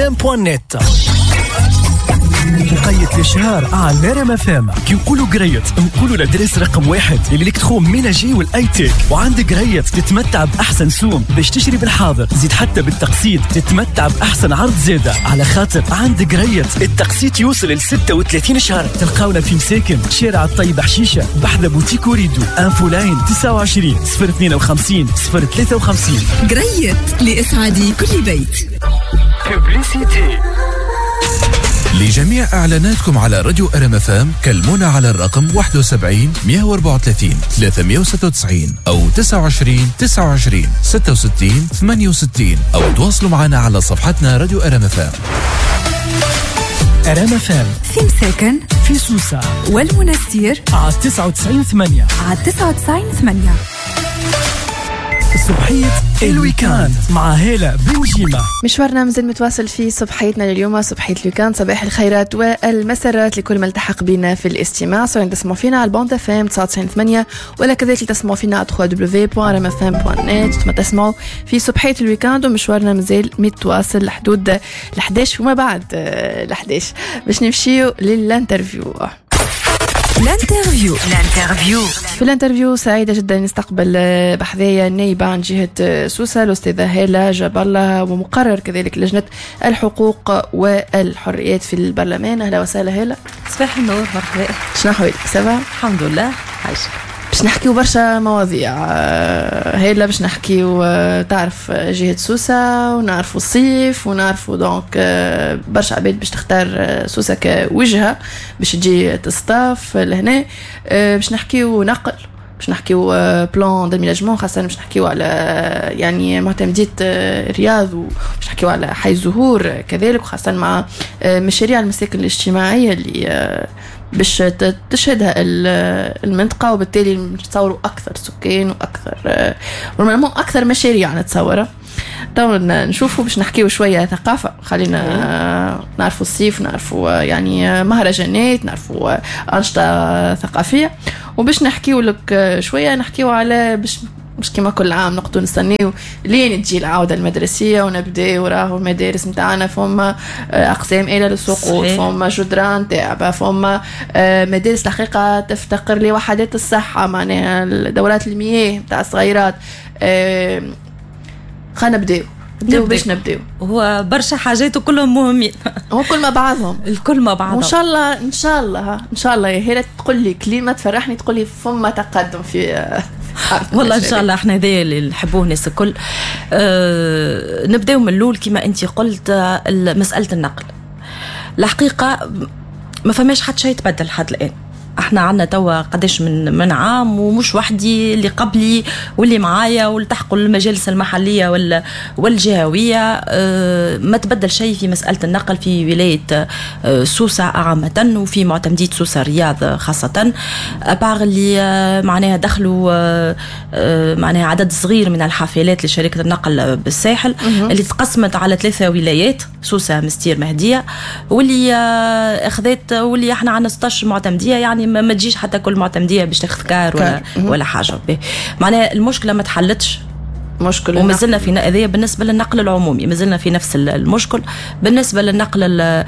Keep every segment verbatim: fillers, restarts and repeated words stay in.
ام بوان نت. قرية الشهر على رام اف ام. كي نقولوا قرية نقولوا الادريس رقم واحد اللي لك تخوم ميناجي والايتيك. وعندك قرية تتمتع باحسن سوم باش تشتري بالحاضر، زيد حتى بالتقسيط تتمتع باحسن عرض زيادة، على خاطر عندك قرية التقسيط يوصل ل ستة وثلاثين شهر. تلقاونا في مساكن شارع الطيب حشيشة بحذا بوتيك وريدو. انفو لاين تسعة وعشرين صفر اثنين وخمسين صفر ثلاثة وخمسين. قرية لإسعاد كل بيت. ببليسيتي. لجميع إعلاناتكم على راديو أرام اف ام كلمونا على الرقم واحد وسبعين مئة وأربعة وثلاثين ثلاثمئة وستة وتسعين أو تسعة وعشرين تسعة وعشرين ستة وستين ثمانية وستين أو تواصلوا معنا على صفحتنا راديو أرام اف ام. أرام اف ام في مساكن في سوسة والمنستير على تسعة وتسعين ثمانية على تسعة وتسعين ثمانية. صبحية الويكاند مع هالة بوجيمة. مشوارنا مازال متواصل في صبحيتنا لليوم، صبحية الويكاند. صباح الخيرات والمسرات لكل من التحق بنا في الاستماع، سواء تسمعوا فينا على البوند اف ام تسعة وتسعين ثمانية ولا كذلك تسمعوا فينا على دبليو دبليو دبليو دوت رام اف ام دوت نت. ثم تسمعوا في صبحية الويكاند ومشوارنا مازال متواصل لحدود الحداش وما بعد الحداش باش نمشيو للانترفيو. الانترفيو الانترفيو في الانترفيو سعيدة جدا نستقبل بحذايا النائبة عن جهة سوسة الأستاذة هالة جاب الله، ومقرر كذلك لجنة الحقوق والحريات في البرلمان. أهلا وسهلا هالة. صباح النور، مرحبا. شنو أحوالك؟ سبا؟ الحمد لله عايشة. باش نحكيو برشا مواضيع هيلا، باش نحكيو تعرف جهة سوسة ونعرفوا الصيف ونعرفوا دونك برشا عباد باش تختار سوسة كوجهة باش تجي تصطاف لهنا. باش نحكيو نقل، باش نحكيو بلان دميناجمون، خاصة باش نحكيو على يعني معتمدية الرياض، وباش نحكيو على حي الزهور كذلك، وخاصة مع مشاريع المساكن الاجتماعية اللي باش تشهدها المنطقة، وبالتالي نتصوروا أكثر سكان وأكثر ونورمالمون أكثر مشاريع نتصورها. طبعا نشوفوا باش نحكيو شوية ثقافة، خلينا نعرفوا الصيف، نعرفوا يعني مهرجانات، نعرفوا أنشطة ثقافية، وباش نحكيو لك شوية نحكيو على باش مش كما كل عام نقدر نستنيو لين تجي العودة المدرسية ونبدأ وراهو المدارس متاعنا فما أقسام إلى للسقوط، فما جدران تعبة، فما مدارس الحقيقة تفتقر لوحدات الصحة، معناها دورات المياه متاع الصغيرات. خلينا نبدأ نبدأ باش نبدأ. هو برشا حاجات وكلهم مهمين. هو كل ما بعضهم الكل ما بعضهم. وإن شاء الله إن شاء الله إن شاء الله يا هلا تقول لي كلمة تفرحني، تقول لي فما تقدم في والله إن شاء الله إحنا ذي اللي نحبوه الناس الكل. أه نبدأ من الأول كما أنت قلت، مسألة النقل. الحقيقة ما فماش حد شيء تبدل حد الآن. احنا عنا توا قداش من من عام، ومش وحدي اللي قبلي واللي معايا والتحقوا المجالس المحليه وال والجهويه، اه ما تبدل شيء في مساله النقل في ولايه اه سوسه عامه، وفي معتمديه سوسه رياض خاصه. ابار اللي اه معناها دخلوا اه اه معناها عدد صغير من الحافلات لشركه النقل بالساحل اللي تقسمت على ثلاثه ولايات، سوسه مستير مهديه، واللي اه اخذت، واللي احنا عنا ستة عشر معتمديه، يعني ما تجيش حتى كل معتمدية باش تاخذ كار ولا ولا حاجة. معناها المشكلة ما تحلتش، مشكلة ومازلنا في هذه بالنسبة للنقل العمومي، مازلنا في نفس المشكل. بالنسبة للنقل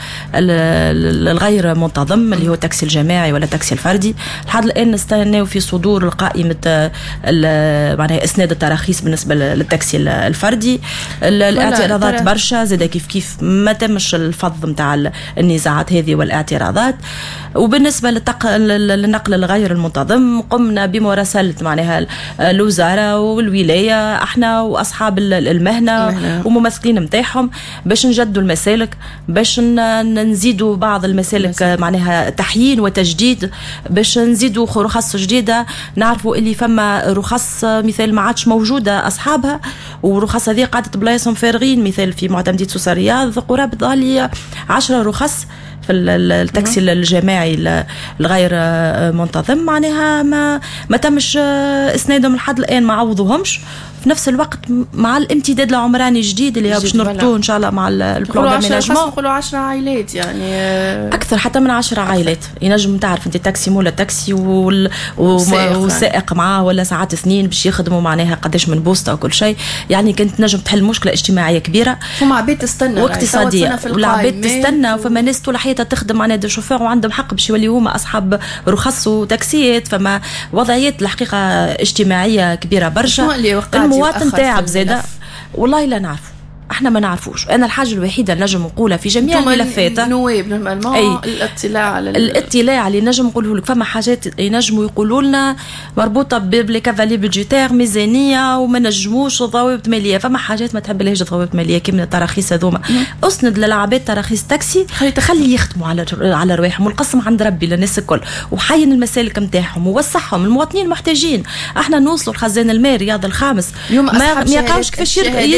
الغير منتظم اللي هو التاكسي الجماعي ولا التاكسي الفردي، لحد الآن نستناو في صدور القائمة معناها إسناد التراخيص بالنسبة للتاكسي الفردي. الاعتراضات برشا زاد، كيف كيف ما تمش الفض متاع النزاعات هذه والاعتراضات. وبالنسبة للنقل الغير المنتظم قمنا بمراسلة معناها الوزارة والولاية، احنا واصحاب المهنه, المهنة. وممثلين متاعهم باش نجدوا المسالك، باش نزيدوا بعض المسالك مسالك. معناها تحيين وتجديد، باش نزيدوا رخص جديده. نعرفوا اللي فما رخص مثال ما عادش موجوده اصحابها، ورخص هذه قعدت بلايصهم فارغين. مثال في معتمديه سوسه رياض قرابه ظهري عشرة رخص في التاكسي الجماعي الغير منتظم، معناها ما ما تمش اسنادهم لحد الان، ما عوضوهمش. في نفس الوقت مع الامتداد العمراني الجديد اللي باش نربطوه ان شاء الله مع البلان داميناجمون. نقولوا عشرة عائلات يعني اكثر حتى من عشرة عائلات ينجم. تعرف انت تاكسي مولا تاكسي وال... والسائق معاه ولا ساعات اثنين باش يخدموا معناها قداش من بوسطه وكل شيء. يعني كنت نجم تحل مشكله اجتماعيه كبيره ومع عباد تستنى واقتصاديه والعباد تستنى. وفما ناس طول حياتها تخدم معناها دو شوفور وعندهم حق باش يوليو هما اصحاب رخص وتاكسيات. فما وضعيات الحقيقه اجتماعيه كبيره برشا. المواطن تاعب زاده والله لا نعرف، احنا ما نعرفوش. انا الحاجه الوحيده اللي نجم نقولها في جميع الملفات النواب نورمالمون الاطلاع على الاطلاع اللي نجم نقوله لك. فما حاجات ينجموا يقولوا لنا مربوطه بلي كافالي بودجيتير ميزانيه وما نجموش ضوابط ماليه. فما حاجات ما تحب لهاش ضوابط ماليه كيما التراخيص هذوما. اسند للعباد تراخيص تاكسي خلي يخدموا على على رواحهم والقسم عند ربي للناس الكل وحين المسالك نتاعهم ووسعهم. المواطنين محتاجين احنا نوصلوا لخزان الماء رياض الخامس ما يقاوش كيفاش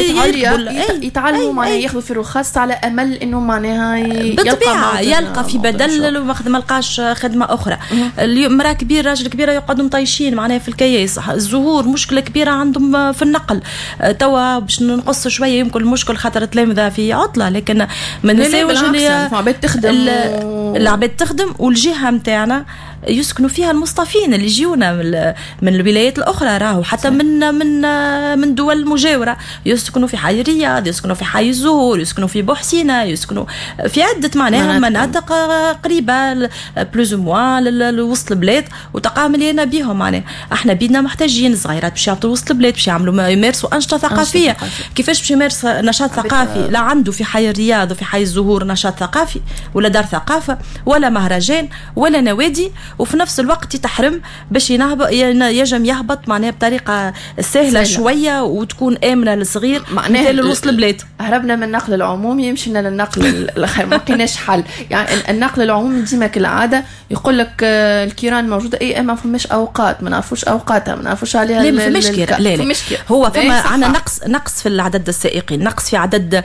يركبوا يتعلموا معناها ياخذوا في رخص على امل انه معناها بالطبيعه يلقى في بدل ما لقاش خدمه اخرى. اليوم مراه كبيره راجل كبيره يقعدوا مطيشين معناها في الكياس. الزهور مشكله كبيره عندهم في النقل. توا باش نقص شويه يمكن المشكل خاطر التلامذه في عطله لكن ما نساوش اللي العباد تخدم العباد تخدم والجهه نتاعنا يسكنوا فيها المصطفين اللي يجيونا من الولايات الاخرى راهو حتى من من من دول مجاوره يسكنوا في حي الرياض يسكنوا في حي الزهور يسكنوا في بوحسينه يسكنوا في عده معناها مناطق قريبه بلوز موا لوسط البلاد وتقاملينا بهم. معناها احنا بيدنا محتاجين صغيرات باش يعطوا وسط البلاد باش يعملوا يمارسوا انشطه ثقافيه. كيفاش باش يمارس نشاط ثقافي؟ لا عنده في حي الرياض وفي حي الزهور نشاط ثقافي ولا دار ثقافه ولا مهرجان ولا نوادي وفي نفس الوقت يتحرم باش ينجم يهبط معناها بطريقه سهله شويه وتكون امنه للصغير مثل الوصل البلاد. هربنا من النقل العمومي يمشينا للنقل الاخر ما لقيناش حل. يعني النقل العمومي ديما كالعاده يقول لك الكيران موجوده اي ما فماش اوقات ما نعرفوش اوقاتها ما نعرفوش عليها. لا ما فماش كيران لا لا هو فما عندنا نقص نقص في العدد السائقين نقص في عدد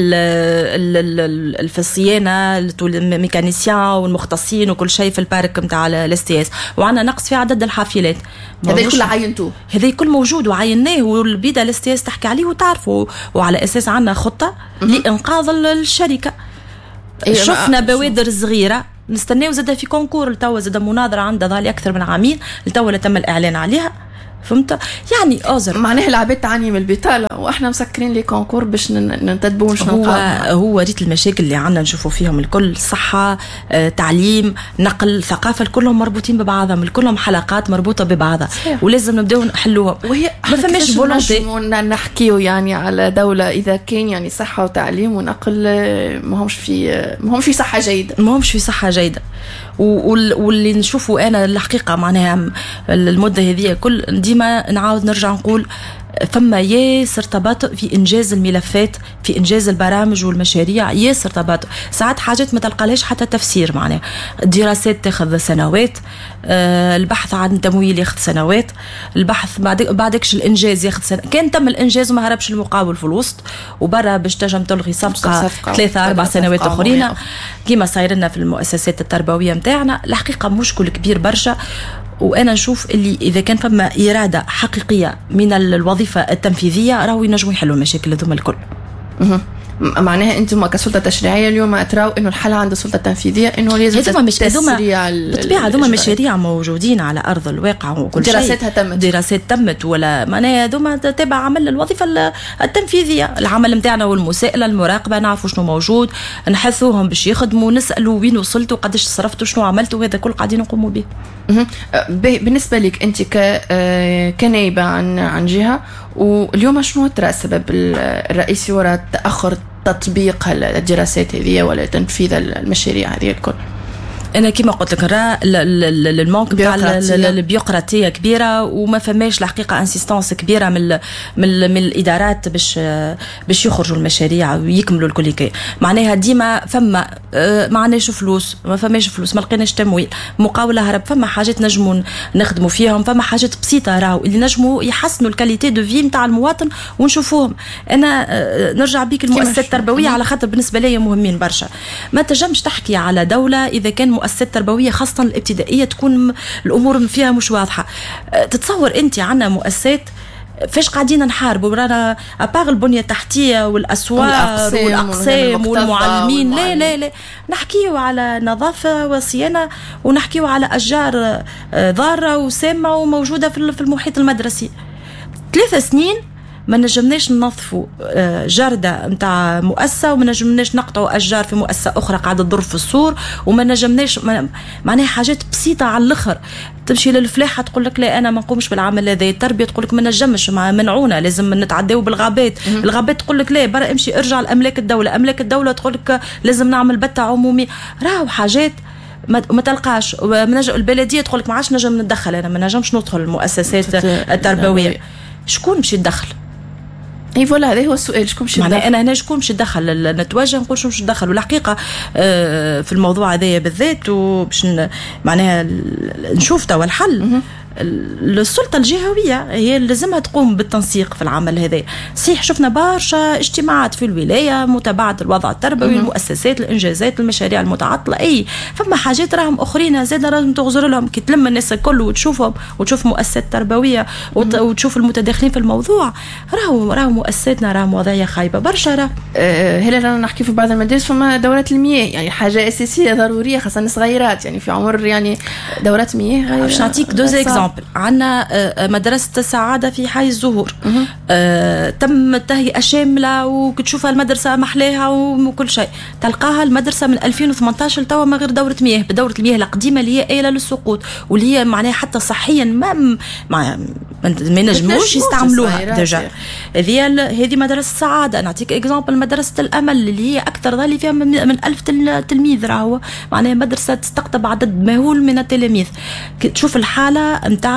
في الصيانه الميكانيسيان والمختصين وكل شيء في البارك نتاع الاس تي اس وعندنا نقص في عدد الحافلات. هذا كله عينتوه هذا كل موجود وعيناه والبيدا الاس تي اس تحكي عليه وتعرفوا وعلى اساس عندنا خطه لانقاذ الشركه. شفنا بوادر صغيره نستناو زاده في كونكور لتوا زاده مناظره عندها ظهر اكثر من عامين لتوا تم الاعلان عليها. فهمت يعني اوزر معناها العباد تعاني من البطاله واحنا مسكرين لي كونكور باش ننتدبوا باش هو هو ريت المشاكل اللي عندنا نشوفوا فيهم الكل صحه آه، تعليم نقل ثقافه كلهم مربوطين ببعضهم كلهم حلقات مربوطه ببعضها ولازم نبداو نحلوها. وهي ما فماش فولونتي نحكيو يعني على دوله اذا كان يعني صحه وتعليم ونقل ما همش في ما همش في صحه جيده ما همش في صحه جيده. واللي نشوفه انا الحقيقه معناها المده هذه كل ديما نعاود نرجع نقول فما ياسر تباطؤ في انجاز الملفات في انجاز البرامج والمشاريع ياسر تباطؤ. ساعات حاجات ما تلقالهاش حتى تفسير معناها الدراسات تاخذ سنوات آه البحث عن تمويل ياخذ سنوات البحث بعد بعدكش الانجاز ياخذ سنة. كان تم الانجاز وما هربش المقاول في الوسط وبرا باش تنجم تلغي صفقه ثلاثه اربع سنوات اخرين كيما صاير لنا في المؤسسات التربويه نتاعنا. الحقيقه مشكل كبير برشا وانا نشوف اللي اذا كان فما اراده حقيقيه من الوظيفه التنفيذيه راهو ينجموا يحلوا المشاكل هذوما الكل. معناها انتم كسلطه تشريعيه اليوم تراو انه الحل عند السلطه التنفيذيه انه لازم تسريع بالطبيعه هذوما مشاريع موجودين على ارض الواقع وكل شيء دراساتها تمت دراسات تمت ولا معناها هذوما تبع عمل الوظيفه التنفيذيه. العمل نتاعنا والمساءله المراقبه نعرفوا شنو موجود نحثوهم باش يخدموا نسالوا وين وصلتوا قداش صرفتوا شنو عملتوا هذا كل قاعدين نقوموا به. بالنسبه لك انت كنائبه عن عن جهه واليوم شنو ترى السبب الرئيسي وراء تاخر تطبيق الدراسات هذه ولا تنفيذ المشاريع هذه الكل؟ انا كما قلت لك نرى المونك تاع البيروقراطيه كبيره وما فماش الحقيقه انسيستانس كبيره من من, من الادارات باش باش يخرجوا المشاريع ويكملوا الكل. معناها ديما فما ما عندناش فلوس ما فماش فلوس ما لقيناش تمويل مقاوله هرب. فما حاجات نجموا نخدموا فيهم فما حاجات بسيطه راهو اللي نجموا يحسنوا الكاليتي دو في نتاع المواطن ونشوفوهم. انا نرجع بيك المؤسسات التربويه على خاطر بالنسبه لي مهمين برشا. ما تنجمش تحكي على دوله اذا كان مؤسسات تربويه خاصه الابتدائيه تكون الامور فيها مش واضحه. تتصور انت عندنا مؤسسات فاش قاعدين نحاربوا رانا ابار البنيه التحتيه والاسوار والاقسام والمعلمين. لا لا لا نحكيو على نظافه وصيانه ونحكيو على اشجار ضاره وسامه وموجوده في المحيط المدرسي. ثلاثة سنين ما نجمناش ننظفوا جردة متاع مؤسسة وما نجمناش نقطعوا أشجار في مؤسسة أخرى قاعدة تضر في السور وما نجمناش معناها حاجات بسيطة على الآخر. تمشي للفلاحة تقول لك لا أنا ما نقومش بالعمل هذا. التربية تقول لك ما نجمش منعونا لازم نتعداو بالغابات. الغابات تقول لك لا برا امشي ارجع لأملاك الدولة. أملاك الدولة تقول لك لازم نعمل بتة عمومي. راهو حاجات ما تلقاش. البلدية تقول لك ما عادش نجم ندخل. أنا ما نجمش ندخل المؤسسات التربوية. شكون باش يتدخل؟ اي فوالا هذا هو السؤال. شكون باش يدخل؟ انا هنا شكون باش يدخل؟ نتواجه نقول شكون باش يدخل. والحقيقه في الموضوع هذايا بالذات وباش معناها نشوف توا الحل. السلطة الجهوية هي اللي لازمها تقوم بالتنسيق في العمل هذا. صحيح شفنا برشا اجتماعات في الولاية متابعة الوضع التربوي، المؤسسات، الإنجازات، المشاريع المتعطلة. أي فما حاجات راهم أخرين زاد لازم تغزر لهم. كي تلم الناس الكل وتشوفهم وتشوف مؤسسات تربوية وتشوف المتداخلين في الموضوع راهو راهو مؤسساتنا راهم وضعية خايبة برشا. راه أه هلا رانا نحكي في بعض المدارس فما دورات المياه يعني حاجة أساسية ضرورية خاصة الصغيرات يعني في عمر يعني دورات مياه. باش نعطيك دوز اكزامبل. عندنا مدرسة السعادة في حي الزهور. أه تم التهيئة شاملة وكتشوفها المدرسة محلاها وكل شيء. تلقاها المدرسة من ألفين وثمانية عشر توا ما غير دورة مياه بدورة المياه القديمة اللي هي آلة للسقوط واللي هي معناها حتى صحيا ما ما ما نجموش يستعملوها ديجا. هذه هذه مدرسة السعادة. نعطيك اكزامبل مدرسة الأمل اللي هي أكثر ظل فيها من ألف تلميذ. راهو معناها مدرسة تستقطب عدد مهول من التلاميذ. تشوف الحالة متاع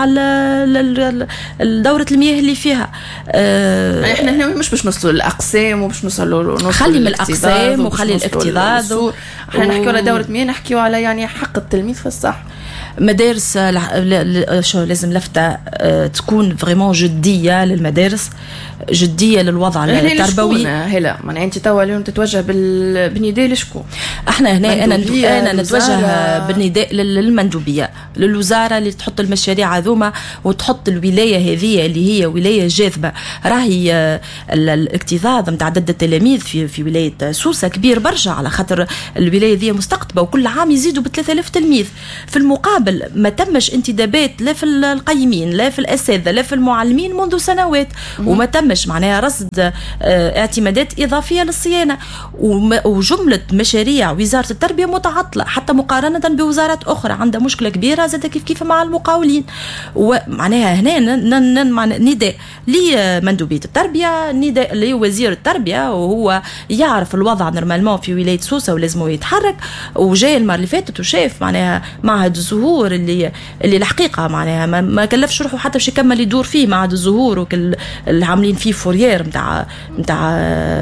الدورة المياه اللي فيها. أه احنا هنا مش باش نوصلوا للأقسام وباش نوصلوا خلي من الأقسام وخلي الاكتظاظ. احنا نحكيو على دورة مياه نحكيو على يعني حق التلميذ في الصح. مدارس شو لازم لفتة تكون فريمون جدية للمدارس جدية للوضع التربوي. هلا معناها انت توا اليوم تتوجه بالنداء لشكون؟ احنا هنا انا انا نتوجه بالنداء للمندوبية للوزارة اللي تحط المشاريع هذوما وتحط الولاية هذه اللي هي ولاية جاذبة. راهي الاكتظاظ نتاع عدد التلاميذ في في ولاية سوسة كبير برشا على خاطر الولاية ذي مستقطبة وكل عام يزيدوا ب ثلاثة آلاف تلميذ. في المقابل ما تمش انتدابات لا في القيمين لا في الأساتذة لا في المعلمين منذ سنوات وما تمش معناها رصد اعتمادات إضافية للصيانة وجملة مشاريع وزارة التربية متعطلة حتى مقارنة بوزارات أخرى عندها مشكلة كبيرة زاد كيف كيف مع المقاولين. ومعناها هنا نداء لمندوبية التربية نداء لوزير التربية وهو يعرف الوضع نورمالمون في ولاية سوسة ولازم يتحرك. وجاي المرة اللي فاتت وشاف معناها معهد الزهور اللي اللي الحقيقة معناها ما, ما كلفش روحه حتى باش يكمل يدور فيه معهد الزهور وكل اللي عاملين فيه فوريير نتاع نتاع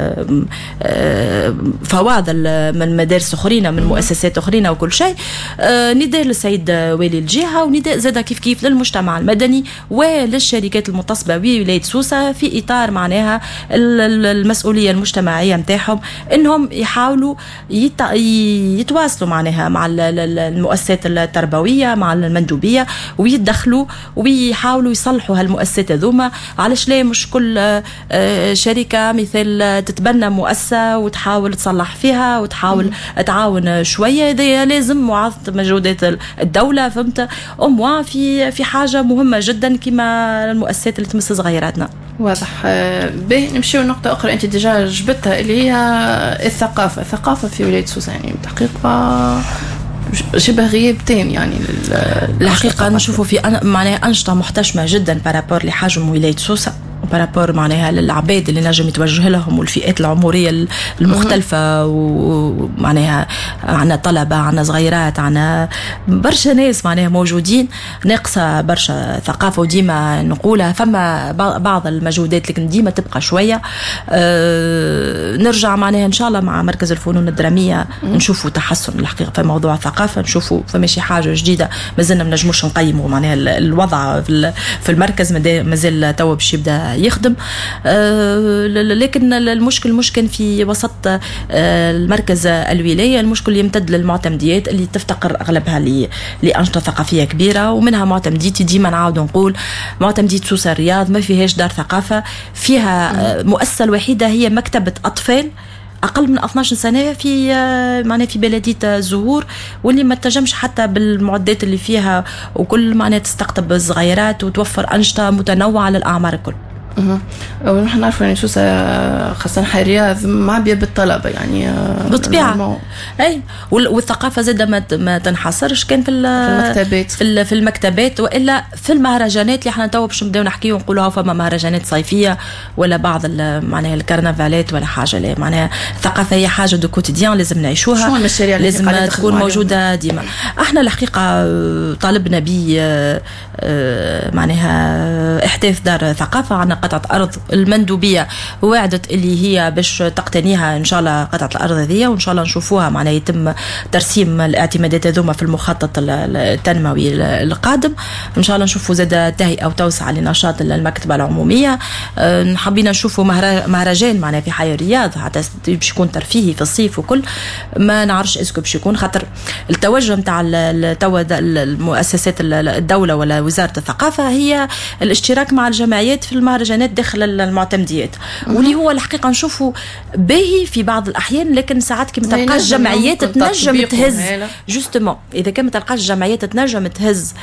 فواضل من مدارس اخرين من مؤسسات اخرين وكل شيء. نداء للسيد والي الجهة ونداء زاد كيف كيف للمجتمع المدني وللشركات المتصبة بولاية سوسة في إطار معناها المسؤولية المجتمعية متاعهم إنهم يحاولوا يتواصلوا معناها مع المؤسسات التربوية مع المندوبية ويتدخلوا ويحاولوا يصلحوا هالمؤسسات هذوما. علاش لا مش كل شركة مثل تتبنى مؤسسة وتحاول تصلح فيها وتحاول تعاون شوية. إذا لازم معاضدة مجهودات الدولة فهمت أموا في في حاجة مهمة جدا كما المؤسسات اللي تمس صغيراتنا. واضح. به نمشيو لنقطة أخرى أنت ديجا جبتها اللي هي الثقافة. الثقافة في ولاية سوسة يعني بتحقيق شبه غياب تام يعني الحقيقة نشوفوا في أنا معناها أنشطة محتشمة جدا بارابور لحجم ولاية سوسة بارابور معناها للعباد اللي نجم يتوجه لهم والفئات العمرية المختلفة ومعناها عنا طلبة عنا صغيرات عنا برشا ناس معناها موجودين. ناقصة برشا ثقافة وديما نقولها فما بعض المجهودات لكن ديما تبقى شوية. أه نرجع معناها إن شاء الله مع مركز الفنون الدرامية نشوفوا تحسن الحقيقة في موضوع الثقافة. نشوفوا فماشي حاجة جديدة مازلنا منجموش نقيموا معناها الوضع في المركز مازال توا باش يبدأ يخدم. لكن المشكل مش كان في وسط المركز الولاية، المشكل يمتد للمعتمديات اللي تفتقر أغلبها لأنشطة ثقافية كبيرة، ومنها معتمديتي ديما نعاود نقول معتمدية سوسة الرياض ما فيهاش دار ثقافة، فيها مؤسسة الوحيدة هي مكتبة أطفال أقل من اثناش سنة في معناها في بلدية الزهور، واللي ما تنجمش حتى بالمعدات اللي فيها وكل معناها تستقطب الصغيرات وتوفر أنشطة متنوعة للأعمار الكل. اها ونحن نعرفوا ان سوسة خاصة الرياض معبية بالطلبة يعني بالطبيعة اي، والثقافة زادة ما ما تنحصرش كان في المكتبات في في المكتبات والا في المهرجانات اللي احنا تو باش نبداو نحكيو ونقولوا فما مهرجانات صيفية ولا بعض معناها الكرنفالات ولا حاجة. لا معناها الثقافة هي حاجة دو كوتيديان لازم نعيشوها، شو المشاريع اللي لازم تكون موجودة ديما. احنا الحقيقة طالبنا ب معناها احداث دار ثقافة، عنا قطعة أرض المندوبية وعدت اللي هي باش تقتنيها إن شاء الله قطعة الأرض هذه، وإن شاء الله نشوفوها معناها يتم ترسيم الاعتمادات هذوما في المخطط التنموي القادم. إن شاء الله نشوفوا زاد تهيئة وتوسعة لنشاط المكتبة العمومية. حبينا نشوفوا مهرجان معناها في حي الرياض حتى باش يكون ترفيهي في الصيف وكل، ما نعرفش اسكو باش يكون، خاطر التوجه نتاع المؤسسات الدولة ولا وزارة الثقافة هي الاشتراك مع الجمعيات في المهرجانات داخل المعتمديات، واللي هو الحقيقة نشوفه باهي في بعض الأحيان، لكن ساعات كي ما تلقاش جمعيات تنجم تهز جوستومون، إذا كان ما تلقاش جمعيات تنجم تهز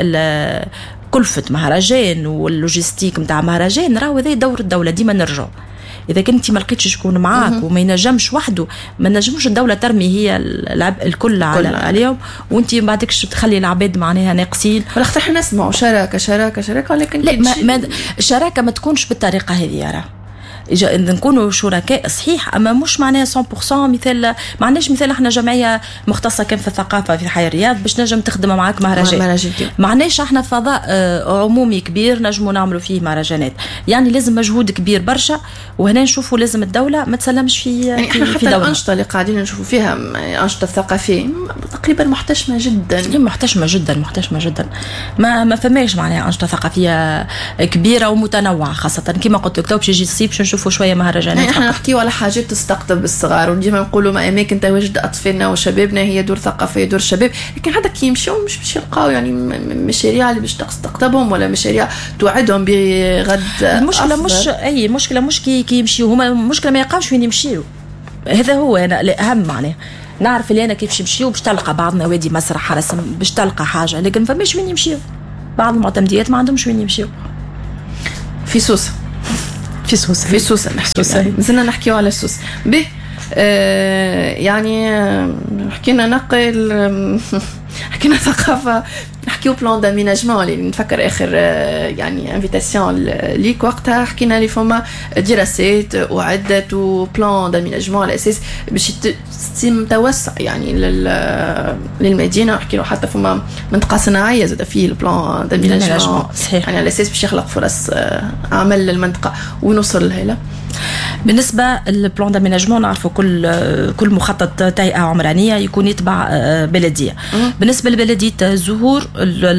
كلفة مهرجان واللوجيستيك نتاع مهرجان، راهو هذا دور الدولة. ديما نرجع إذا كنتي ما لقيتش شكون معاك وما ينجمش وحده، ما نجموش الدولة ترمي هي العبء الكل على عليهم، وانتي ما عندكش تخلي العباد معناها ناقصين. ولا احنا نسمعوا شراكة شراكة شراكة، ولكن لا ما, ما الشراكة ما تكونش بالطريقة هذه. راه إذا نكونوا شركاء صحيح، أما مش معناها مية بالمية. مثال معناش مثال احنا جمعية مختصة كان في الثقافة في حي الرياض باش نجم تخدم معاك مهرجان، معناش احنا فضاء عمومي كبير نجموا نعملوا فيه مهرجانات، يعني لازم مجهود كبير برشا. وهنا نشوفوا لازم الدولة ما تسلمش في يعني في, احنا في حتى دولة. الأنشطة اللي قاعدين نشوفوا فيها أنشطة الثقافية تقريبا محتشمة جدا محتشمة جدا محتشمة جدا ما ما فماش معناها أنشطة ثقافية كبيرة ومتنوعة، خاصة كما قلت لك تو باش يجي الصيف باش نشوفوا شوية مهرجانات. يعني احنا نحكيو على حاجات تستقطب الصغار، وديما نقولوا ما اماكن تواجد اطفالنا وشبابنا هي دور ثقافيه دور شباب، لكن حتى كي يمشيو مش باش يلقاو يعني مشاريع اللي باش تستقطبهم ولا مشاريع توعدهم بغد. المشكله أفضل. مش اي مشكله مش كي كي يمشيو هما، المشكله ما يلقاوش وين يمشيو، هذا هو انا الاهم معناه. نعرف اللي انا كيفاش يمشيو باش تلقى بعض نوادي مسرح رسم باش تلقى حاجه، لكن ما فماش وين يمشيو. بعض المعتمديات ما عندهمش وين يمشيو. في سوسه في سوسة في سوسة نحكي يعني. نزلنا نحكيو على السوسة به آه يعني حكينا نقل حكينا ثقافة، نحكيو بلان داميناجمون اللي نفكر آخر آه يعني انفيتاسيون ليك وقتها حكينا لي فما دراسات وعدت وبلان داميناجمون على أساس باش يتم توسع يعني للمدينة، وحكينا حتى فما منطقة صناعية زاد فيه البلان داميناجمون يعني على أساس باش يخلق فرص آه عمل للمنطقة ونوصل لها. لا بالنسبه للبلان داميناجمون نعرفوا كل كل مخطط تهيئه عمرانيه يكون يتبع بلديه. بالنسبه لبلديه الزهور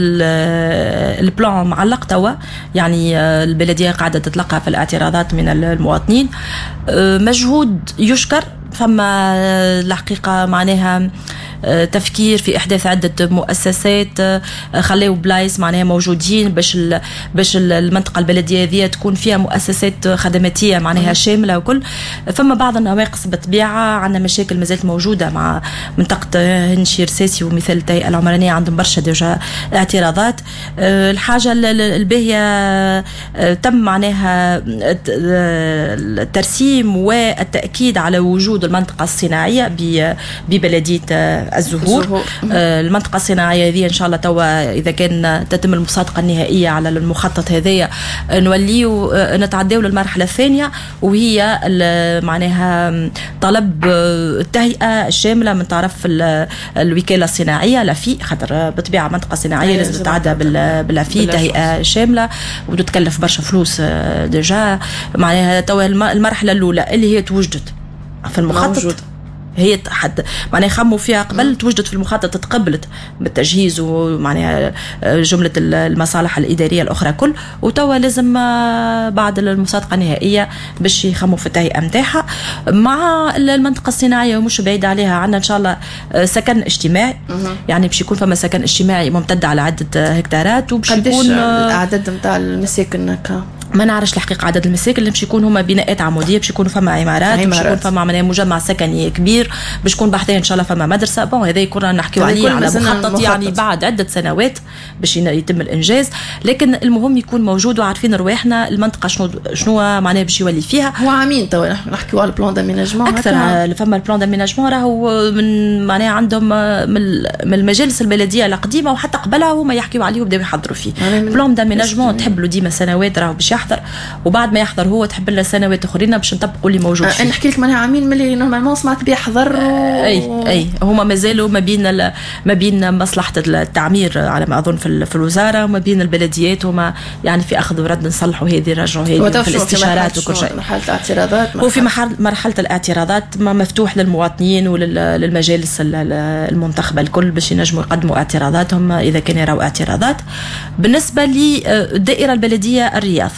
البلان معلق توا، يعني البلديه قاعده تتلقى في الاعتراضات من المواطنين، مجهود يشكر. فما الحقيقه معناها تفكير في احداث عده مؤسسات خليوا بلايص معناها موجودين باش باش المنطقه البلديه هذه تكون فيها مؤسسات خدماتيه معناها شامله وكل. فما بعض النواقص بالطبيعه، عندنا مشاكل مازالت موجوده مع منطقه هنشي رساسي ومثال التهيئه العمرانيه عندهم برشا ديجا اعتراضات. الحاجه الباهيه تم معناها الترسيم والتاكيد على وجود المنطقه الصناعيه ببلديه الزهور. آه المنطقة الصناعية هذه إن شاء الله توا إذا كان تتم المصادقة النهائية على المخطط هذايا نوليو آه نتعداو للمرحلة الثانية، وهي معناها طلب التهيئة الشاملة من طرف الوكالة الصناعية لافي، خاطر بطبيعة منطقة صناعية لازم تتعدى باللافي تهيئة شاملة وتتكلف برشا فلوس آه ديجا. معناها توا المرحلة الأولى اللي هي توجدت في المخطط موجود. هي حد معناها خموا فيها قبل، توجدت في المخطط، تقبلت بالتجهيز ومعناها جملة المصالح الإدارية الأخرى كل، وتوا لازم بعد المصادقة النهائية باش يخموا في التهيئة متاعها مع المنطقة الصناعية. ومش بعيد عليها عندنا إن شاء الله سكن اجتماعي، يعني باش يكون فما سكن اجتماعي ممتد على عدة هكتارات. وباش يكون الأعداد متاع المساكن هكا ما نعرفش الحقيقة عدد المساكن اللي باش يكون هما بناءات عمودية، باش يكونوا فما عمارات، باش يكون فما معناها مجمع سكني كبير، باش يكون بحثين ان شاء الله فما مدرسة. بون هذا يكون نحكيو عليه على مخطط يعني بعد عدة سنوات باش يتم الانجاز، لكن المهم يكون موجود وعارفين رواحنا المنطقة شنو شنو معناها باش يولي فيها. هو عامين توا نحكيو على البلان داميناجمون اكثر، فما البلان داميناجمون راهو من معناها عندهم من المجالس البلدية القديمة وحتى قبلها هما يحكيو عليه وبداو يحضروا فيه. البلان داميناجمون تحب له ديما سنوات راهو باش يحضر، وبعد ما يحضر هو تحب لنا سنوات اخرين باش نطبقوا اللي موجود فيه. أه نحكي لك معناها عامين ملي نورمالمون سمعت بيحضر و... اي اي هما مازالوا ما بين ما بين مصلحه التعمير على ما اظن في, في الوزاره وما بين البلديات، وما يعني في اخذ ورد نصلحوا هذه نرجعوا هذه في الاستشارات وكل شيء. مرحله الاعتراضات وفي مرحله مرحله الاعتراضات ما مفتوح للمواطنين وللمجالس المنتخبه الكل باش ينجموا يقدموا اعتراضاتهم اذا كان يراوا اعتراضات. بالنسبه للدائره البلديه الرياض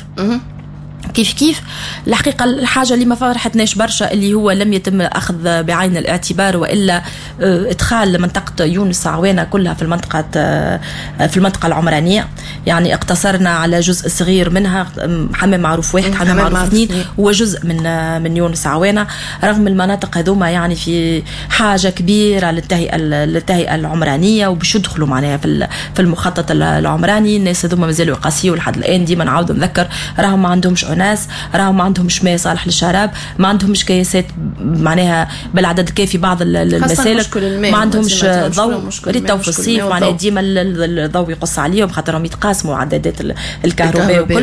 كيف كيف الحقيقة الحاجة اللي ما فرحتناش برشا اللي هو لم يتم أخذ بعين الاعتبار، وإلا إدخال منطقة يونس عوانة كلها في المنطقة في المنطقة العمرانية. يعني اقتصرنا على جزء صغير منها، حمام معروف واحد، حمام معروف اثنين، هو جزء من من يونس عوانة، رغم المناطق هذوما يعني في حاجة كبيرة للتهيئة للتهيئة العمرانية وباش يدخلوا معناها في في المخطط العمراني. الناس هذوما مازالوا قاسيوا لحد الآن، ديما نعاود نذكر راهم ما عندهمش ناس، راهم ما عندهمش ماء صالح للشراب، ما عندهمش كياسات معناها بالعدد الكافي، بعض المسالك ما عندهمش ضوء، ريتو في الصيف معناها ديما الضوء يقص عليهم خاطرهم يتقاسموا عدادات الكهرباء وكل.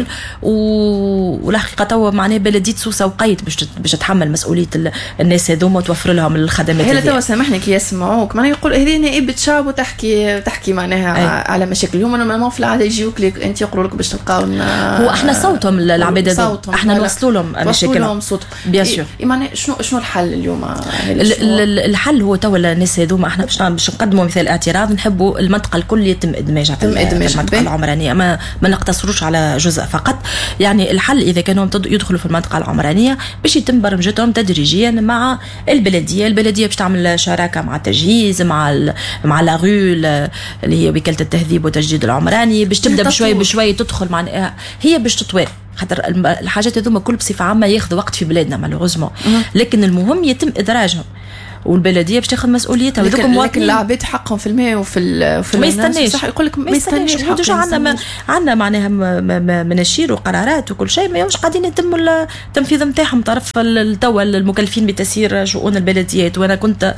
والحقيقه تو معناها بلديه سوسه وقيت باش باش تتحمل مسؤوليه الناس هذوما وتوفر لهم الخدمات. هلا تو سامحني كي يسمعوك معناها يقول هذه نائبه شعب وتحكي تحكي معناها أي. على مشاكل اليوم نورمالمون في العاده يجيوك لك انت يقولوا لك باش تلقاو هو احنا صوتهم العباد هذوما احنا نوصلوا لهم مشاكلهم بيان سور. يعني شنو شنو الحل اليوم؟ الحل هو تو الناس هذوما احنا باش باش نقدموا مثال اعتراض، نحبوا المنطقه الكل يتم ادماجها في المنطقه العمرانيه، ما ما نقتصروش على جزء فقط. يعني الحل اذا كانوا يدخلوا في المنطقه العمرانيه باش يتم برمجتهم تدريجيا مع البلديه. البلديه باش تعمل شراكه مع التجهيز مع مع لاغو اللي هي وكاله التهذيب والتجديد العمراني، باش تبدا بشوي بشوي تدخل معناها هي باش تطوير، خاطر الحاجات هذوما كل بصفه عامه ياخذ وقت في بلادنا مالوغوزمون، لكن المهم يتم ادراجهم والبلديه باش تاخذ مسؤوليتها. لكن, لكن العباد حقهم في الماء وفي وفي ما يستناش، صح يقول لك ما يستناش. ودوجا عندنا عندنا معناها مناشير وقرارات وكل شيء ما يومش قاعدين يتم التنفيذ نتاعهم طرف التوا المكلفين بتسيير شؤون البلديات. وانا كنت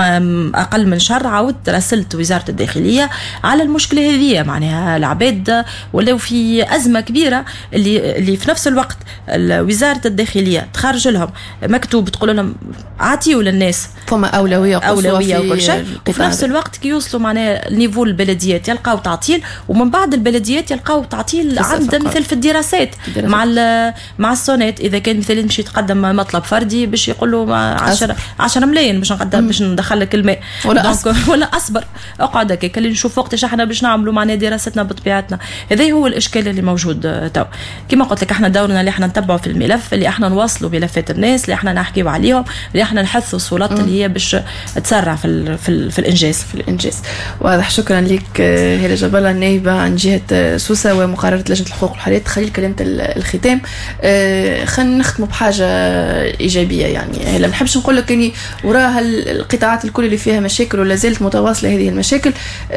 اقل من شهر عاودت راسلت وزاره الداخليه على المشكله هذه، معناها العباد ولاو في ازمه كبيره اللي اللي في نفس الوقت وزاره الداخليه تخرج لهم مكتوب تقول لهم عطيوا للناس أولوية أولوية وكل شيء، وفي نفس الوقت كي يوصلوا معناها النيفو البلديات يلقاو تعطيل، ومن بعد البلديات يلقاو تعطيل عند مثل في الدراسات مع مع السونات. إذا كان مثلا يمشي يتقدم مطلب فردي باش يقولوا عشرة عشرة ملايين باش نقدم باش ندخل لك الماء ولا أصبر ولا أصبر اقعد هكا اللي نشوف وقتاش احنا باش نعملوا معناها دراستنا بطبيعتنا. هذا هو الإشكال اللي موجود تو. كما قلت لك احنا دورنا اللي احنا نتبعوا في الملف، اللي احنا نوصلوا ملفات الناس، اللي احنا نحكيوا عليهم، اللي احنا نحثوا السلطات اللي هي باش تسرع في ال في, ال في الانجاز في الانجاز. واضح. شكرا لك هلا جبالة النائبه عن جهه سوسه ومقرره لجنه الحقوق والحريات. تخلي كلمه الختام، خلينا نختموا بحاجه ايجابيه. يعني هلا ما نحبش نقول لك اني وراها القطاعات الكل اللي فيها مشاكل ولا زالت متواصله هذه المشاكل.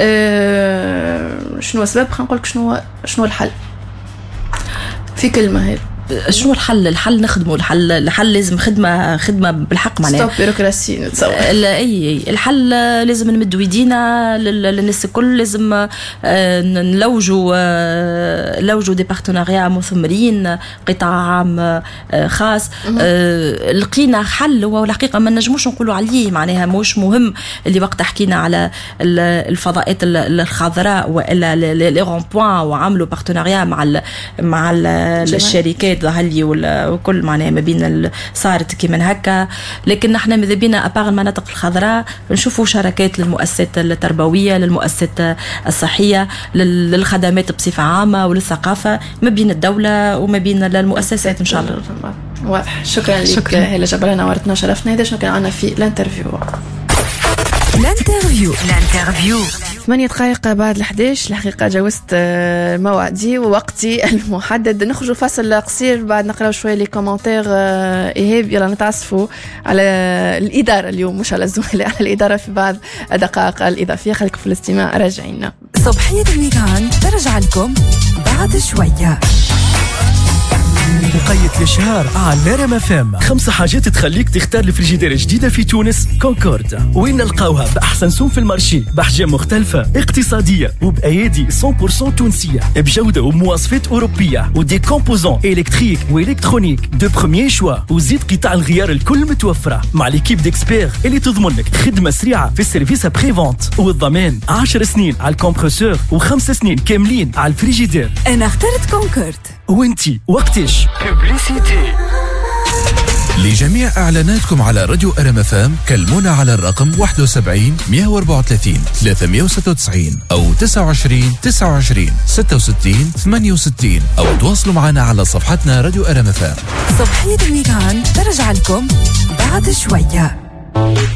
شنو السبب؟ خلينا نقول لك شنو شنو الحل في كلمه هذه. شنو الحل؟ الحل نخدمه. الحل الحل لازم خدمه خدمه بالحق معناها ستوب بيروقراسي نتصور. اي الحل لازم نمدوا ايدينا للناس الكل، لازم نلوجوا نلوجوا دي بارتناريا مثمرين، قطاع عام خاص. لقينا حل هو الحقيقه ما نجموش نقولوا عليه معناها مش مهم. اللي وقت حكينا على الفضاءات الخضراء والا لي رون بوين وعملوا بارتناريا مع ال مع ال الشركات البلاد ظهر لي وكل معناها ما بين صارت كي من هكا. لكن نحن ماذا بينا ابار المناطق الخضراء نشوفوا شراكات للمؤسسات التربويه، للمؤسسات الصحيه، للخدمات بصفه عامه وللثقافه ما بين الدوله وما بين المؤسسات ان شاء الله. واضح. شكرا لك هلا جبرنا، نورتنا شرفنا. هذا شنو كان عندنا في الانترفيو. الانترفيو الانترفيو ثمانية دقائق بعد الحداش. الحقيقة جاوزت موعدي ووقتي المحدد. نخرجوا فاصل قصير بعد نقراو شوية لي كومنتير. إيهاب يلا نتعصفوا على الإدارة اليوم مش على الزملاء، على الإدارة في بعض الدقائق الإضافية. خليكم في الاستماع، راجعين. صبحية الويكاند ترجع لكم بعد شوية. وقية الشهر على ريم فام. خمسة حاجات تخليك تختار الفريجيدير الجديدة في تونس كونكورد. وين نلقاوها؟ بأحسن سوم في المارشي، بأحجام مختلفة، اقتصادية وبأيادي مية بالمية تونسية، بجودة ومواصفات أوروبية، ودي كومبوزون إلكتريك وإلكترونيك دو بروميير شوا. وزيد قطع الغيار الكل متوفرة مع ليكيب ديكسبير اللي تضمن لك خدمة سريعة في السيرفيس بري فونت، والضمان عشر سنين على الكمبرسور وخمس سنين كاملين على الفريجيدير. أنا اخترت كونكورد. وانتي وقتيش؟ ببليسيتي. لجميع إعلاناتكم على راديو أرم فام كلمونا على الرقم واحد وسبعين مية وأربعة وثلاثين ثلاثمية وستة وتسعين أو تسعة وعشرين تسعة وعشرين ستة وستين ثمانية وستين أو تواصلوا معنا على صفحتنا راديو أرم فام. صبحية الويكاند ترجع لكم بعد شوية.